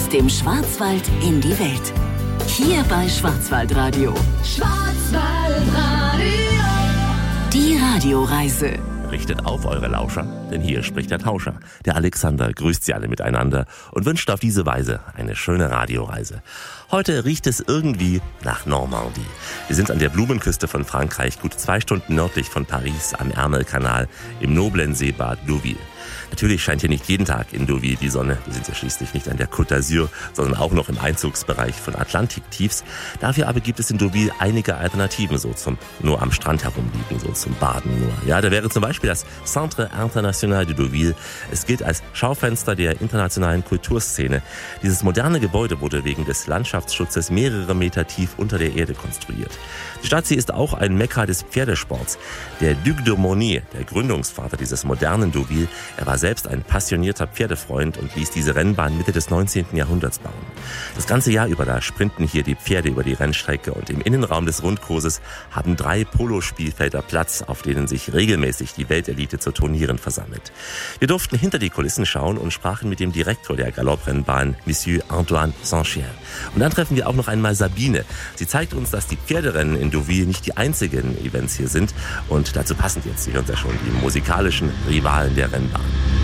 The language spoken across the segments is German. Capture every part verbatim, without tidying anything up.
Aus dem Schwarzwald in die Welt. Hier bei Schwarzwaldradio. Schwarzwaldradio. Die Radioreise. Richtet auf eure Lauscher, denn hier spricht der Tauscher. Der Alexander grüßt sie alle miteinander und wünscht auf diese Weise eine schöne Radioreise. Heute riecht es irgendwie nach Normandie. Wir sind an der Blumenküste von Frankreich, gut zwei Stunden nördlich von Paris am Ärmelkanal im noblen Seebad Deauville. Natürlich scheint hier nicht jeden Tag in Deauville die Sonne. Wir sind ja schließlich nicht an der Côte d'Azur, sondern auch noch im Einzugsbereich von Atlantiktiefs. Dafür aber gibt es in Deauville einige Alternativen, so zum nur am Strand herumliegen, so zum Baden nur. Ja, da wäre zum Beispiel das Centre International de Deauville. Es gilt als Schaufenster der internationalen Kulturszene. Dieses moderne Gebäude wurde wegen des Landschaftsschutzes mehrere Meter tief unter der Erde konstruiert. Die Stadt, sie ist auch ein Mekka des Pferdesports. Der Duc de Morny, der Gründungsvater dieses modernen Deauville, er war selbst ein passionierter Pferdefreund und ließ diese Rennbahn Mitte des neunzehnten Jahrhunderts bauen. Das ganze Jahr über da sprinten hier die Pferde über die Rennstrecke und im Innenraum des Rundkurses haben drei Polospielfelder Platz, auf denen sich regelmäßig die Weltelite zu Turnieren versammelt. Wir durften hinter die Kulissen schauen und sprachen mit dem Direktor der Galopprennbahn, Monsieur Antoine Sancher. Und dann treffen wir auch noch einmal Sabine. Sie zeigt uns, dass die Pferderennen in Deauville nicht die einzigen Events hier sind und dazu passend jetzt, Sie hören ja schon, die musikalischen Rivalen der Rennbahn.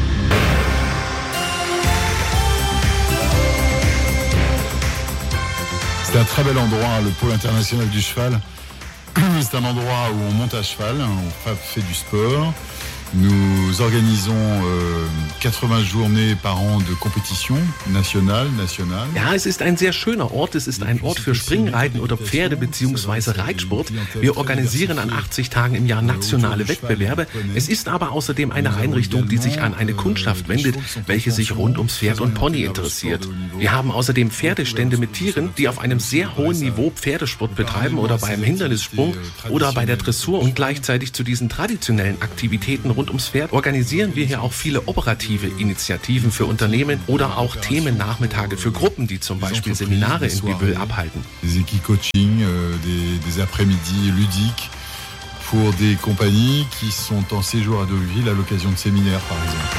C'est un très bel endroit, le pôle international du cheval. C'est un endroit où on monte à cheval, on fait du sport. Nous organisons euh, quatre-vingts Journées par an de Compétition nationale, nationale. Ja, es ist ein sehr schöner Ort. Es ist ein Ort für Springreiten oder Pferde bzw. Reitsport. Wir organisieren an achtzig Tagen im Jahr nationale Wettbewerbe. Es ist aber außerdem eine Einrichtung, die sich an eine Kundschaft wendet, welche sich rund ums Pferd und Pony interessiert. Wir haben außerdem Pferdestände mit Tieren, die auf einem sehr hohen Niveau Pferdesport betreiben oder beim Hindernissprung oder bei der Dressur. Und gleichzeitig zu diesen traditionellen Aktivitäten rund ums Pferd organisieren wir hier auch viele operative Initiativen für Unternehmen oder auch Themennachmittage für Gruppen, die zum Beispiel Seminare in Deauville abhalten. Des équipes coaching, des, des après-midi ludiques pour des compagnies qui sont en séjour à Deauville à l'occasion de séminaires par exemple.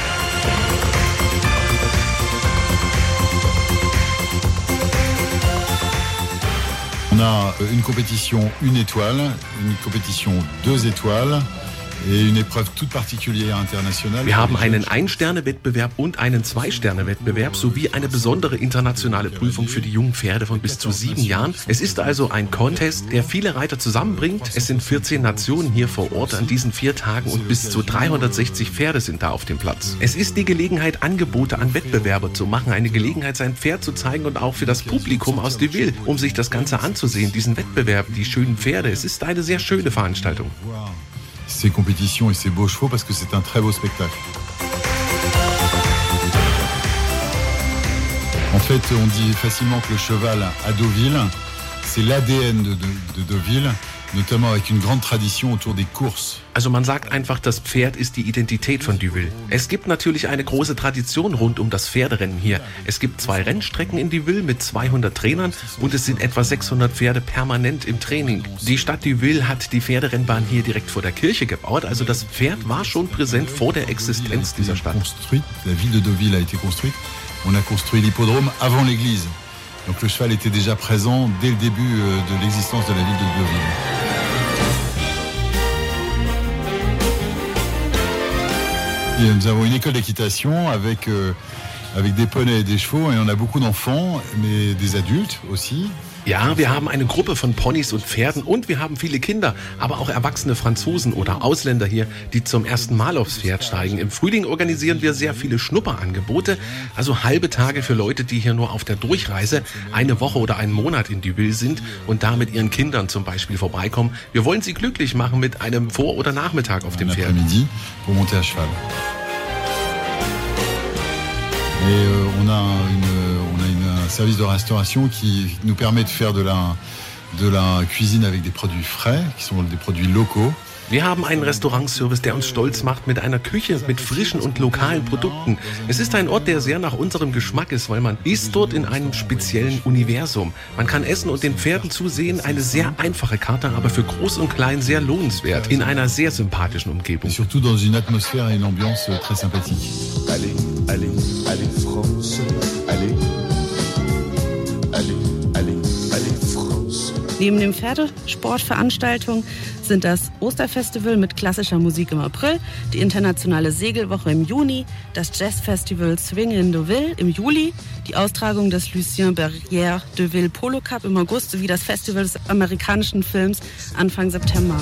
On a une compétition une étoile, une compétition deux étoiles. Wir haben einen Ein-Sterne-Wettbewerb und einen Zwei-Sterne-Wettbewerb sowie eine besondere internationale Prüfung für die jungen Pferde von bis zu sieben Jahren. Es ist also ein Contest, der viele Reiter zusammenbringt. Es sind vierzehn Nationen hier vor Ort an diesen vier Tagen und bis zu dreihundertsechzig Pferde sind da auf dem Platz. Es ist die Gelegenheit, Angebote an Wettbewerber zu machen, eine Gelegenheit, sein Pferd zu zeigen und auch für das Publikum aus Deauville, um sich das Ganze anzusehen, diesen Wettbewerb, die schönen Pferde. Es ist eine sehr schöne Veranstaltung. Ces compétitions et ces beaux chevaux parce que c'est un très beau spectacle. En fait, on dit facilement que le cheval à Deauville, c'est l'A D N de, de, de Deauville, notamment avec une grande tradition autour des courses. Also man sagt einfach, das Pferd ist die Identität von Deauville. Es gibt natürlich eine große Tradition rund um das Pferderennen hier. Es gibt zwei Rennstrecken in Deauville mit zweihundert Trainern und es sind etwa sechshundert Pferde permanent im Training. Die Stadt Deauville hat die Pferderennbahn hier direkt vor der Kirche gebaut, also das Pferd war schon präsent vor der Existenz dieser Stadt. La ville de Deauville a été construite. On a construit l'hippodrome avant l'église. Donc le cheval était déjà présent dès le début de l'existence de la ville de Deauville. Et nous avons une école d'équitation avec, euh, avec des poneys et des chevaux et on a beaucoup d'enfants, mais des adultes aussi. Ja, wir haben eine Gruppe von Ponys und Pferden und wir haben viele Kinder, aber auch erwachsene Franzosen oder Ausländer hier, die zum ersten Mal aufs Pferd steigen. Im Frühling organisieren wir sehr viele Schnupperangebote, also halbe Tage für Leute, die hier nur auf der Durchreise eine Woche oder einen Monat in Deauville sind und da mit ihren Kindern zum Beispiel vorbeikommen. Wir wollen sie glücklich machen mit einem Vor- oder Nachmittag auf dem Pferd. Après-midi pour monter à cheval. Et euh, on a une, on a une, un service de restauration qui nous permet de faire de la, de la cuisine avec des produits frais, qui sont des produits locaux. Wir haben einen Restaurantservice, der uns stolz macht mit einer Küche mit frischen und lokalen Produkten. Es ist ein Ort, der sehr nach unserem Geschmack ist, weil man isst dort in einem speziellen Universum. Man kann essen und den Pferden zusehen. Eine sehr einfache Karte, aber für Groß und Klein sehr lohnenswert. In einer sehr sympathischen Umgebung. Et surtout dans une atmosphère et une ambiance très sympathique. Allez, allez, allez France, allez. Neben den Pferdesportveranstaltungen sind das Osterfestival mit klassischer Musik im April, die internationale Segelwoche im Juni, das Jazzfestival Swing in Deauville im Juli, die Austragung des Lucien Barrière Deauville Polo Cup im August sowie das Festival des amerikanischen Films Anfang September.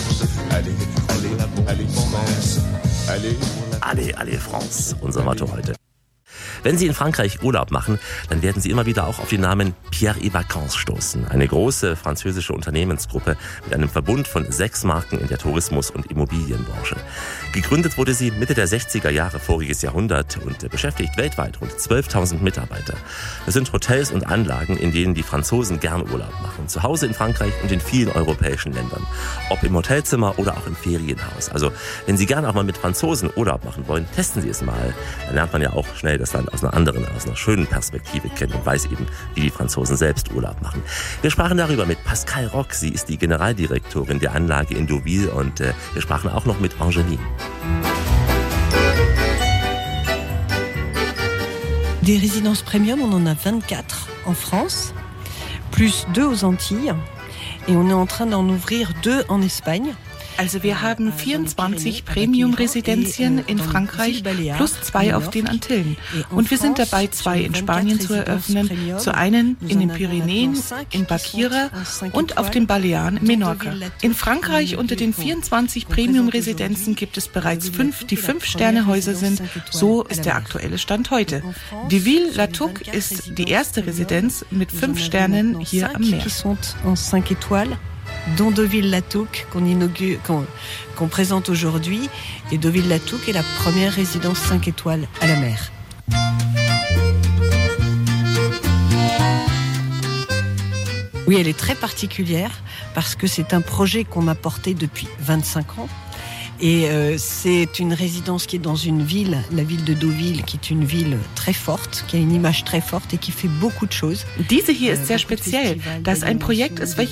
Allez, allez, France, unser Motto heute. Wenn Sie in Frankreich Urlaub machen, dann werden Sie immer wieder auch auf den Namen Pierre et Vacances stoßen. Eine große französische Unternehmensgruppe mit einem Verbund von sechs Marken in der Tourismus- und Immobilienbranche. Gegründet wurde sie Mitte der sechziger Jahre voriges Jahrhundert und beschäftigt weltweit rund zwölftausend Mitarbeiter. Das sind Hotels und Anlagen, in denen die Franzosen gern Urlaub machen. Zu Hause in Frankreich und in vielen europäischen Ländern. Ob im Hotelzimmer oder auch im Ferienhaus. Also, wenn Sie gern auch mal mit Franzosen Urlaub machen wollen, testen Sie es mal. Dann lernt man ja auch schnell das Land aus einer anderen, aus einer schönen Perspektive kennen und weiß eben, wie die Franzosen selbst Urlaub machen. Wir sprachen darüber mit Pascal Rock. Sie ist die Generaldirektorin der Anlage in Deauville und äh, wir sprachen auch noch mit Angeline. Des résidences premium, on en a vingt-quatre en France, plus deux aux Antilles, et on est en train d'en ouvrir deux en Espagne. Also wir haben vierundzwanzig Premium-Residenzien in Frankreich plus zwei auf den Antillen. Und wir sind dabei, zwei in Spanien zu eröffnen, zu einen in den Pyrenäen, in Bakira und auf den Balearen in Menorca. In Frankreich unter den vierundzwanzig Premium-Residenzen gibt es bereits fünf, die Fünf-Sterne-Häuser sind. So ist der aktuelle Stand heute. Deauville-la-Touque ist die erste Residenz mit fünf Sternen hier am Meer. Dont Deauville-la-Touque qu'on inaugure, qu'on, qu'on présente aujourd'hui. Et Deauville-la-Touque est la première résidence cinq étoiles à la mer. Oui, elle est très particulière parce que c'est un projet qu'on a porté depuis vingt-cinq ans. Et euh, c'est une résidence qui est dans une ville, la ville de Deauville, qui est une ville très forte, qui a une image très forte et qui fait beaucoup de choses. Diese hier ist sehr speziell, da es ein Projekt ist, welches